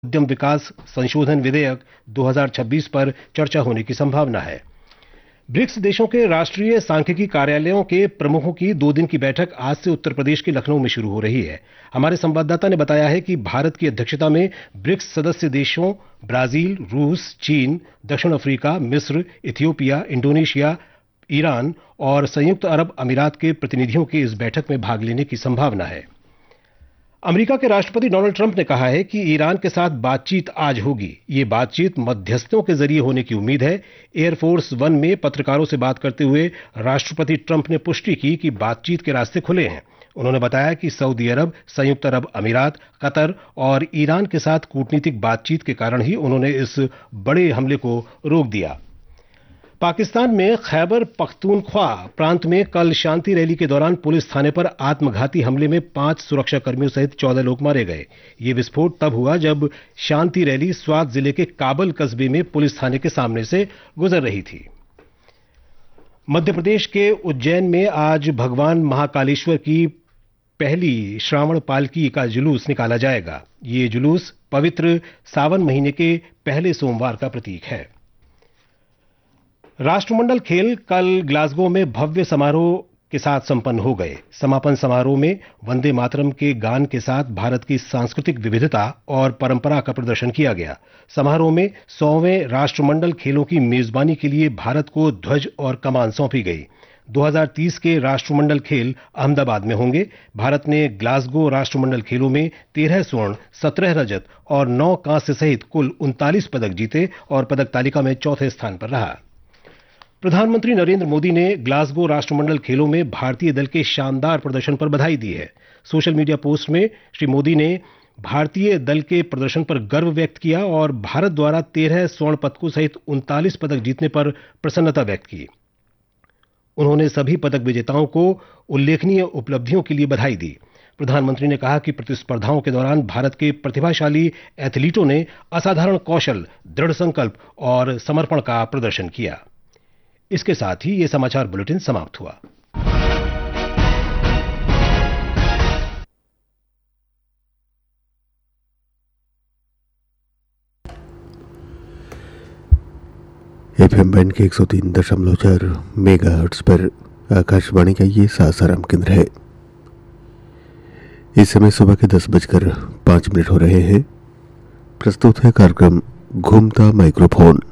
उद्यम विकास संशोधन विधेयक 2026 पर चर्चा होने की संभावना है। ब्रिक्स देशों के राष्ट्रीय सांख्यिकी कार्यालयों के प्रमुखों की 2 दिन की बैठक आज से उत्तर प्रदेश के लखनऊ में शुरू हो रही है। हमारे संवाददाता ने बताया है कि भारत की अध्यक्षता में ब्रिक्स सदस्य देशों ब्राजील, रूस, चीन, दक्षिण अफ्रीका, मिस्र, इथियोपिया, इंडोनेशिया, ईरान और संयुक्त अरब अमीरात के प्रतिनिधियों के इस बैठक में भाग लेने की संभावना है। अमेरिका के राष्ट्रपति डोनाल्ड ट्रंप ने कहा है कि ईरान के साथ बातचीत आज होगी। ये बातचीत मध्यस्थों के जरिए होने की उम्मीद है। एयरफोर्स वन में पत्रकारों से बात करते हुए राष्ट्रपति ट्रंप ने पुष्टि की कि बातचीत के रास्ते खुले हैं। उन्होंने बताया कि सऊदी अरब, संयुक्त अरब अमीरात, कतर और ईरान के साथ कूटनीतिक बातचीत के कारण ही उन्होंने इस बड़े हमले को रोक दिया। पाकिस्तान में खैबर पख्तूनख्वा प्रांत में कल शांति रैली के दौरान पुलिस थाने पर आत्मघाती हमले में 5 सुरक्षाकर्मियों सहित 14 लोग मारे गए। ये विस्फोट तब हुआ जब शांति रैली स्वात जिले के काबल कस्बे में पुलिस थाने के सामने से गुजर रही थी। मध्य प्रदेश के उज्जैन में आज भगवान महाकालेश्वर की पहली श्रावण पालकी का जुलूस निकाला जाएगा। ये जुलूस पवित्र सावन महीने के पहले सोमवार का प्रतीक है। राष्ट्रमंडल खेल कल ग्लासगो में भव्य समारोह के साथ संपन्न हो गए। समापन समारोह में वंदे मातरम के गान के साथ भारत की सांस्कृतिक विविधता और परंपरा का प्रदर्शन किया गया। समारोह में 100वें राष्ट्रमंडल खेलों की मेजबानी के लिए भारत को ध्वज और कमान सौंपी गई। 2030 के राष्ट्रमंडल खेल अहमदाबाद में होंगे। भारत ने ग्लासगो राष्ट्रमंडल खेलों में 13 स्वर्ण, 17 रजत और 9 कांस्य सहित कुल 39 पदक जीते और पदक तालिका में चौथे स्थान पर रहा। प्रधानमंत्री नरेंद्र मोदी ने ग्लासगो राष्ट्रमंडल खेलों में भारतीय दल के शानदार प्रदर्शन पर बधाई दी है। सोशल मीडिया पोस्ट में श्री मोदी ने भारतीय दल के प्रदर्शन पर गर्व व्यक्त किया और भारत द्वारा 13 स्वर्ण पदकों सहित 39 पदक जीतने पर प्रसन्नता व्यक्त की। उन्होंने सभी पदक विजेताओं को उल्लेखनीय उपलब्धियों के लिए बधाई दी। प्रधानमंत्री ने कहा कि प्रतिस्पर्धाओं के दौरान भारत के प्रतिभाशाली एथलीटों ने असाधारण कौशल, दृढ़ संकल्प और समर्पण का प्रदर्शन किया। इसके साथ ही ये समाचार बुलेटिन समाप्त हुआ। एफएम बैंड के 103.4 मेगाहर्ट्ज पर आकाशवाणी का ये सासाराम केंद्र है। इस समय सुबह के 10:05 हो रहे हैं। प्रस्तुत है कार्यक्रम घूमता माइक्रोफोन।